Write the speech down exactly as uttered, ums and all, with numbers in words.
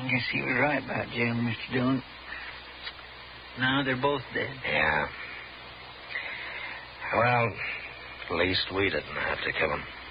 guess he was right about jail, Mister Dillon. Now they're both dead. Yeah. Well, at least we didn't have to kill him.